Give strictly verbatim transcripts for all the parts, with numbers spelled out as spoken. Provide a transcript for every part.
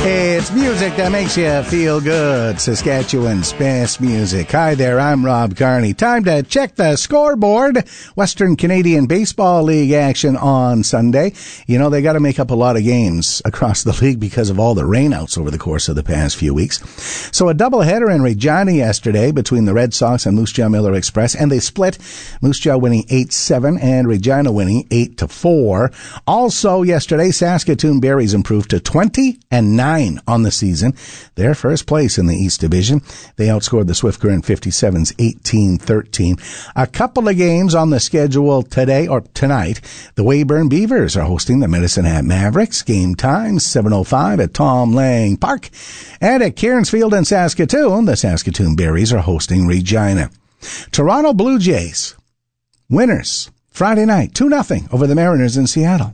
It's music that makes you feel good. Saskatchewan's best music. Hi there, I'm Rob Carney. Time to check the scoreboard. Western Canadian Baseball League action on Sunday. You know, they got to make up a lot of games across the league because of all the rainouts over the course of the past few weeks. So a doubleheader in Regina yesterday between the Red Sox and Moose Jaw Miller Express, and they split. Moose Jaw winning eight seven and Regina winning eight to four. Also yesterday, Saskatoon Berries improved to twenty and nine on the season. Their first place in the East Division. They outscored the Swift Current fifty-sevens eighteen thirteen. A couple of games on the schedule today or tonight. The Weyburn Beavers are hosting the Medicine Hat Mavericks. Game time seven oh five at Tom Lang Park. And at Cairns Field in Saskatoon, the Saskatoon Berries are hosting Regina. Toronto Blue Jays, winners Friday night, two nothing over the Mariners in Seattle.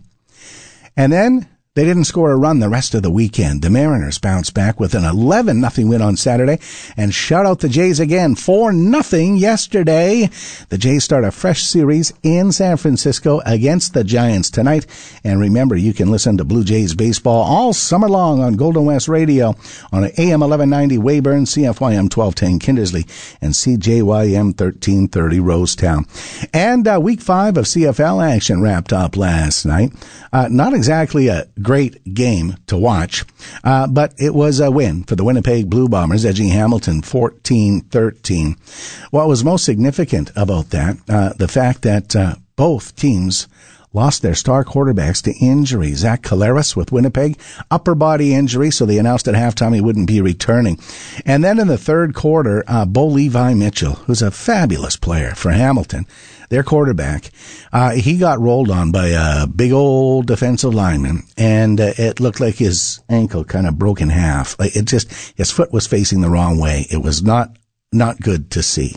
And then they didn't score a run the rest of the weekend. The Mariners bounced back with an eleven nothing win on Saturday and shut out the Jays again four nothing yesterday. The Jays start a fresh series in San Francisco against the Giants tonight. And remember, you can listen to Blue Jays baseball all summer long on Golden West Radio on A M eleven ninety Weyburn, C F Y M twelve ten Kindersley, and C J Y M thirteen thirty Rosetown. And uh, week five of C F L action wrapped up last night. Uh, not exactly a great game to watch, uh, but it was a win for the Winnipeg Blue Bombers, edging Hamilton fourteen thirteen. What was most significant about that, uh, the fact that uh, both teams lost their star quarterbacks to injury. Zach Collaros with Winnipeg, upper body injury, so they announced at halftime he wouldn't be returning. And then in the third quarter, uh, Bo Levi Mitchell, who's a fabulous player for Hamilton, their quarterback, uh, he got rolled on by a big old defensive lineman, and uh, it looked like his ankle kind of broke in half. Like it just, his foot was facing the wrong way. It was not, not good to see.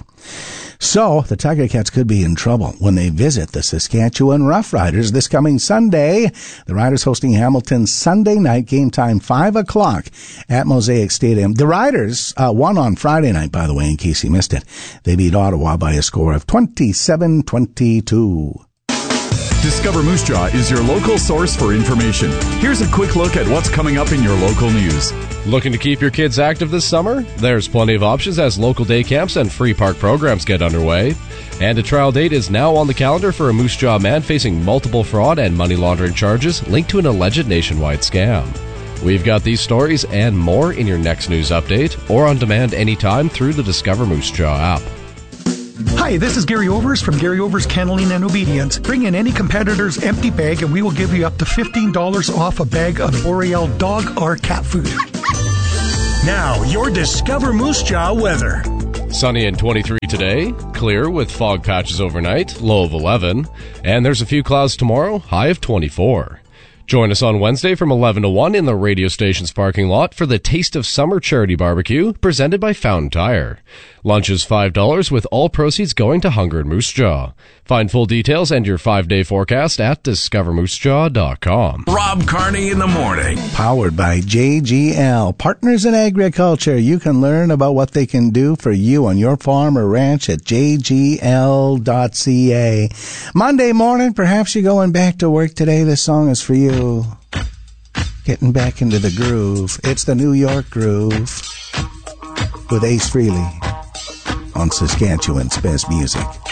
So the Tiger Cats could be in trouble when they visit the Saskatchewan Roughriders this coming Sunday. The Riders hosting Hamilton Sunday night, game time five o'clock at Mosaic Stadium. The Riders uh, won on Friday night, by the way, in case you missed it. They beat Ottawa by a score of twenty-seven twenty-two. Discover Moose Jaw is your local source for information. Here's a quick look at what's coming up in your local news. Looking to keep your kids active this summer? There's plenty of options as local day camps and free park programs get underway. And a trial date is now on the calendar for a Moose Jaw man facing multiple fraud and money laundering charges linked to an alleged nationwide scam. We've got these stories and more in your next news update or on demand anytime through the Discover Moose Jaw app. Hi, this is Gary Overs from Gary Overs Kenneling and Obedience. Bring in any competitor's empty bag and we will give you up to fifteen dollars off a bag of Boreal dog or cat food. Now, your Discover Moose Jaw weather. Sunny and twenty-three today, clear with fog patches overnight, low of eleven, and there's a few clouds tomorrow, high of twenty-four. Join us on Wednesday from eleven to one in the radio station's parking lot for the Taste of Summer charity barbecue presented by Fountain Tire. Lunch is five dollars with all proceeds going to Hunger and Moose Jaw. Find full details and your five-day forecast at discover moose jaw dot com. Rob Carney in the morning. Powered by J G L. Partners in Agriculture. You can learn about what they can do for you on your farm or ranch at j g l dot c a. Monday morning, perhaps you're going back to work today. This song is for you. Getting back into the groove. It's the New York Groove with Ace Frehley on Saskatchewan's best music.